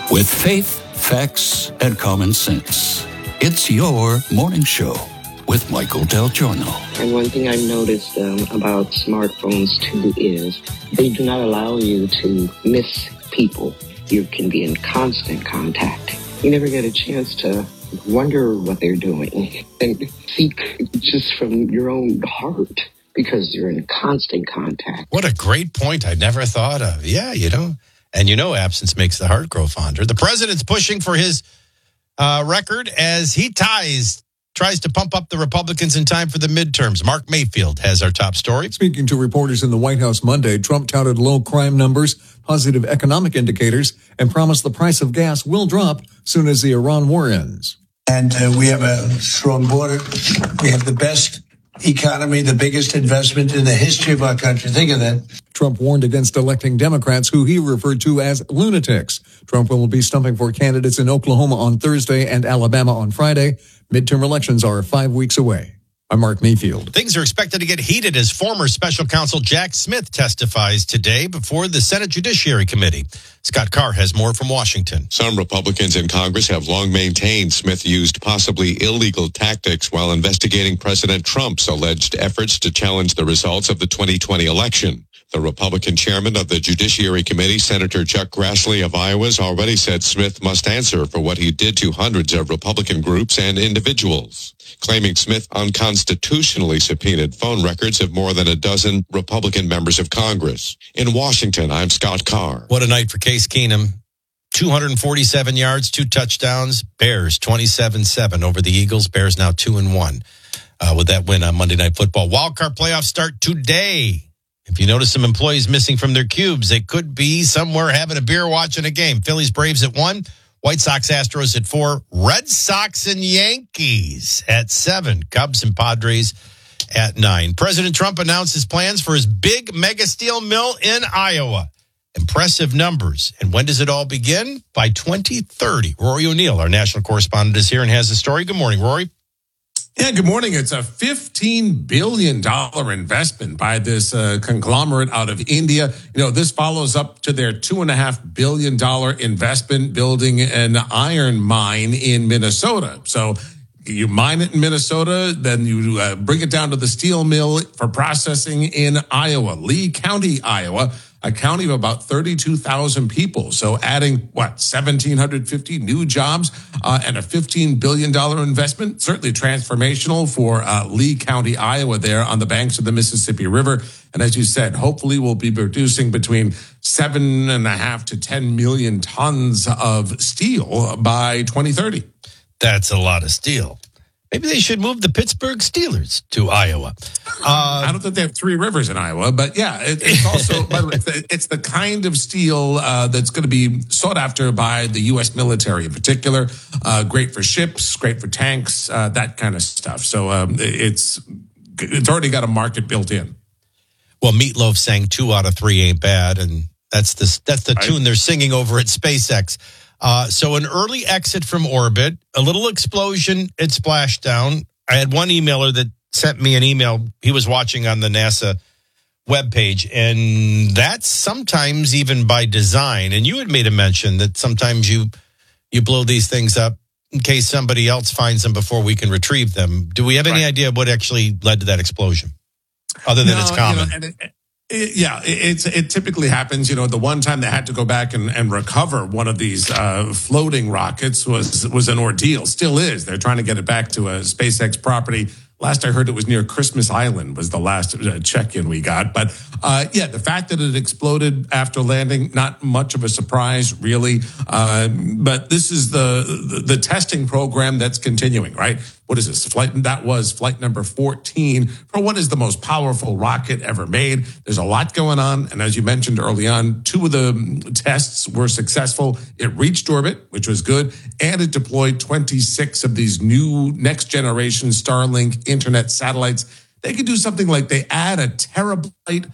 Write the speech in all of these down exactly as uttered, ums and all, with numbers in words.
With faith, facts, and common sense. It's your morning show with Michael Del Giorno. And one thing I've noticed um, about smartphones, too, is they do not allow you to miss people. You can be in constant contact. You never get a chance to wonder what they're doing and seek just from your own heart because you're in constant contact. What a great point I never thought of. Yeah, you know, and you know absence makes the heart grow fonder. The president's pushing for his uh, record as he ties, tries to pump up the Republicans in time for the midterms. Mark Mayfield has our top story. Speaking to reporters in the White House Monday, Trump touted low crime numbers, positive economic indicators, and promised the price of gas will drop soon as the Iran war ends. And uh, we have a strong border. We have the best economy, the biggest investment in the history of our country. Think of that. Trump warned against electing Democrats who he referred to as lunatics. Trump will be stumping for candidates in Oklahoma on Thursday and Alabama on Friday. Midterm elections are five weeks away. I'm Mark Mayfield. Things are expected to get heated as former special counsel Jack Smith testifies today before the Senate Judiciary Committee. Scott Carr has more from Washington. Some Republicans in Congress have long maintained Smith used possibly illegal tactics while investigating President Trump's alleged efforts to challenge the results of the twenty twenty election. The Republican chairman of the Judiciary Committee, Senator Chuck Grassley of Iowa, has already said Smith must answer for what he did to hundreds of Republican groups and individuals, claiming Smith unconstitutionally subpoenaed phone records of more than a dozen Republican members of Congress. In Washington, I'm Scott Carr. What a night for Case Keenum. two hundred forty-seven yards, two touchdowns. Bears twenty-seven seven over the Eagles. Bears now two and one uh, with that win on Monday Night Football. Wildcard playoffs start today. If you notice some employees missing from their cubes, they could be somewhere having a beer watching a game. Phillies, Braves at one. White Sox, Astros at four. Red Sox and Yankees at seven. Cubs and Padres at nine. President Trump announced his plans for his big mega steel mill in Iowa. Impressive numbers. And when does it all begin? By twenty thirty. Rory O'Neill, our national correspondent, is here and has the story. Good morning, Rory. Yeah, good morning. It's a fifteen billion dollars investment by this uh, conglomerate out of India. You know, this follows up to their two point five billion dollars investment building an iron mine in Minnesota. So you mine it in Minnesota, then you uh, bring it down to the steel mill for processing in Iowa, Lee County, Iowa. A county of about thirty-two thousand people. So adding, what, one thousand seven hundred fifty new jobs uh, and a fifteen billion dollars investment, certainly transformational for uh, Lee County, Iowa, there on the banks of the Mississippi River. And as you said, hopefully we'll be producing between seven and a half to ten million tons of steel by twenty thirty. That's a lot of steel. Maybe they should move the Pittsburgh Steelers to Iowa. Uh, I don't think they have three rivers in Iowa, but yeah, it, it's also, by the way, it's the, it's the kind of steel uh, that's going to be sought after by the U S military in particular. Uh, great for ships, great for tanks, uh, that kind of stuff. So um, it's it's already got a market built in. Well, Meatloaf sang two out of three ain't bad, and that's the, that's the tune they're singing over at SpaceX. Uh, so an early exit from orbit, a little explosion at splashdown. I had one emailer that sent me an email he was watching on the NASA webpage, and that's sometimes even by design. And you had made a mention that sometimes you you blow these things up in case somebody else finds them before we can retrieve them. Do we have any right. idea what actually led to that explosion, other than no, it's common? You know, and it, It, yeah, it's it typically happens. You know, the one time they had to go back and, and recover one of these uh, floating rockets was was an ordeal. Still is. They're trying to get it back to a SpaceX property. Last I heard, it was near Christmas Island was the last check-in we got. But uh, yeah, the fact that it exploded after landing, not much of a surprise, really. Uh, but this is the, the the testing program that's continuing, right? What is this? Flight that was flight number fourteen for what is the most powerful rocket ever made. There's a lot going on, and as you mentioned early on, two of the tests were successful. It reached orbit, which was good, and it deployed twenty-six of these new next generation Starlink internet satellites. They could do something like they add a terabyte.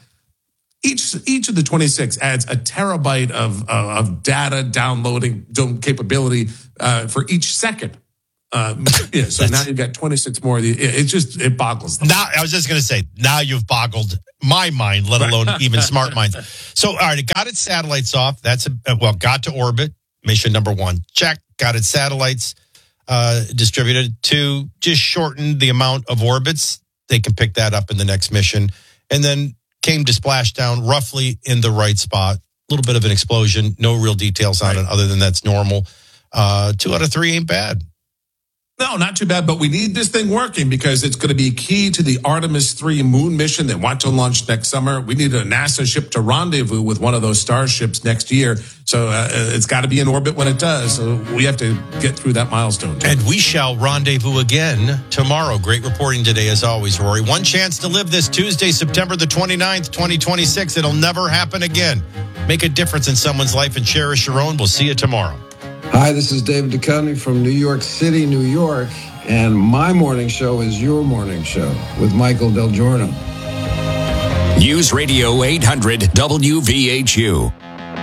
Each each of the twenty-six adds a terabyte of uh, of data downloading capability uh, for each second. Um, yeah, so now you've got twenty-six more. It, it just, it boggles them. Now, I was just going to say, now you've boggled my mind, let alone even smart minds. So, all right, it got its satellites off. That's, a, well, got to orbit. mission number one, check. Got its satellites uh, distributed to just shorten the amount of orbits. They can pick that up in the next mission. And then came to splash down roughly in the right spot. A little bit of an explosion. No real details on it other than that's normal. Uh, two out of three ain't bad. No, not too bad, but we need this thing working because it's going to be key to the Artemis three moon mission they want to launch next summer. We need a NASA ship to rendezvous with one of those starships next year. So uh, it's got to be in orbit when it does. So we have to get through that milestone. And we shall rendezvous again tomorrow. Great reporting today, as always, Rory. One chance to live this Tuesday, September the twenty-ninth, twenty twenty-six. It'll never happen again. Make a difference in someone's life and cherish your own. We'll see you tomorrow. Hi, this is David Duchovny from New York City, New York, and my morning show is your morning show with Michael Del Giorno. News Radio eight hundred W V H U.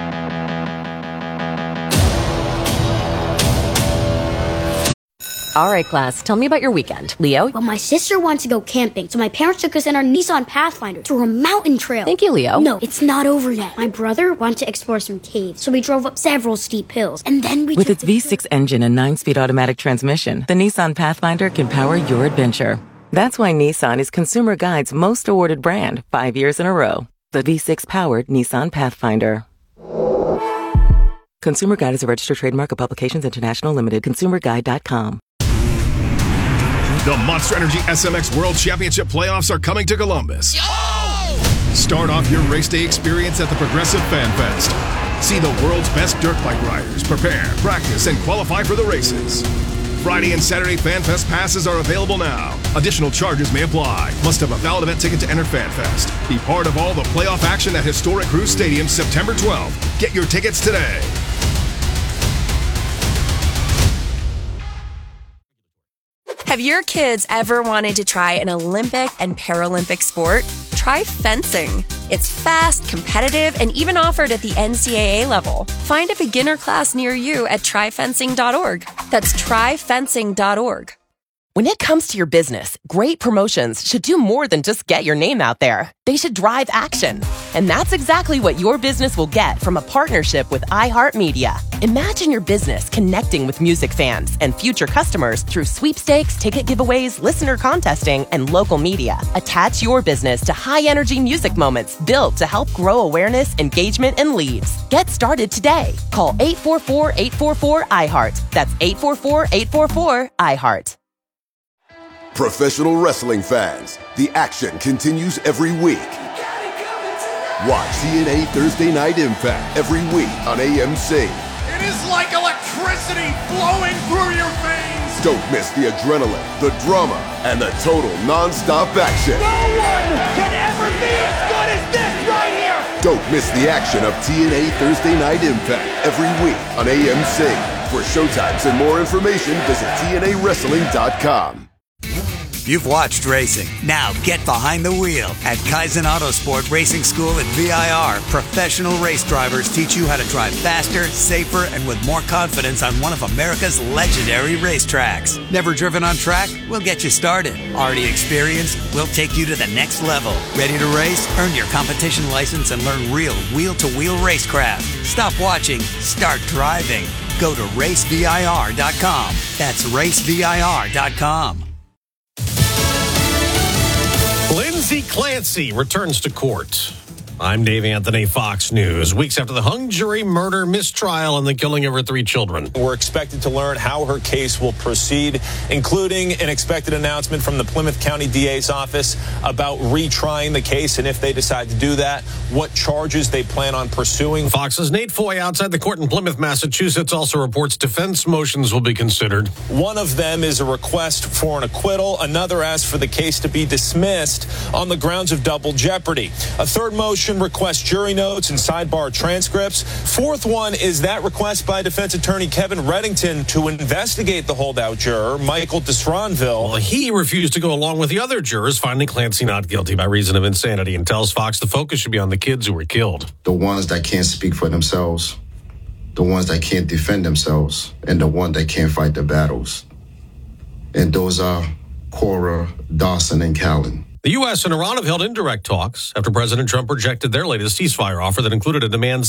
All right, class, tell me about your weekend. Leo? Well, my sister wants to go camping, so my parents took us in our Nissan Pathfinder to a mountain trail. Thank you, Leo. No, it's not over yet. My brother wanted to explore some caves, so we drove up several steep hills, and then we With its V six engine and nine-speed automatic transmission, the Nissan Pathfinder can power your adventure. That's why Nissan is Consumer Guide's most awarded brand five years in a row. The V six-powered Nissan Pathfinder. Consumer Guide is a registered trademark of Publications International Limited. consumer guide dot com. The Monster Energy S M X World Championship playoffs are coming to Columbus. Yo! Start off your race day experience at the Progressive Fan Fest. See the world's best dirt bike riders prepare, practice, and qualify for the races. Friday and Saturday Fan Fest passes are available now. Additional charges may apply. Must have a valid event ticket to enter Fan Fest. Be part of all the playoff action at Historic Cruise Stadium September twelfth. Get your tickets today. Have your kids ever wanted to try an Olympic and Paralympic sport? Try fencing. It's fast, competitive, and even offered at the N C double A level. Find a beginner class near you at try fencing dot org. That's try fencing dot org. When it comes to your business, great promotions should do more than just get your name out there. They should drive action. And that's exactly what your business will get from a partnership with iHeartMedia. Imagine your business connecting with music fans and future customers through sweepstakes, ticket giveaways, listener contesting, and local media. Attach your business to high-energy music moments built to help grow awareness, engagement, and leads. Get started today. Call eight four four, eight four four, I heart. That's eight four four, eight four four, I heart. Professional wrestling fans, the action continues every week. Watch T N A Thursday Night Impact every week on A M C. It is like electricity flowing through your veins. Don't miss the adrenaline, the drama, and the total non-stop action. No one can ever be as good as this right here. Don't miss the action of T N A Thursday Night Impact every week on A M C. For showtimes and more information, visit T N A wrestling dot com. You've watched racing. Now get behind the wheel. At Kaizen Autosport Racing School at V I R, professional race drivers teach you how to drive faster, safer, and with more confidence on one of America's legendary racetracks. Never driven on track? We'll get you started. Already experienced? We'll take you to the next level. Ready to race? Earn your competition license and learn real wheel-to-wheel racecraft. Stop watching. Start driving. Go to race V I R dot com. That's race V I R dot com. Lindsay Clancy returns to court. I'm Dave Anthony, Fox News. Weeks after the hung jury murder mistrial and the killing of her three children. We're expected to learn how her case will proceed, including an expected announcement from the Plymouth County D A's office about retrying the case, and if they decide to do that, what charges they plan on pursuing. Fox's Nate Foy outside the court in Plymouth, Massachusetts, also reports defense motions will be considered. One of them is a request for an acquittal. Another asks for the case to be dismissed on the grounds of double jeopardy. A third motion requests jury notes and sidebar transcripts. Fourth one is that request by defense attorney Kevin Reddington to investigate the holdout juror, Michael Desronville. Well, he refused to go along with the other jurors, finding Clancy not guilty by reason of insanity, and tells Fox the focus should be on the kids who were killed. The ones that can't speak for themselves, the ones that can't defend themselves, and the one that can't fight the battles. And those are Cora, Dawson, and Callan. The U S and Iran have held indirect talks after President Trump rejected their latest ceasefire offer that included a demand